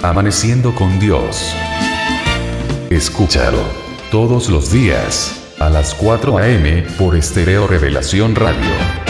Amaneciendo con Dios. Escúchalo todos los días a las 4 a.m. por Estéreo Revelación Radio.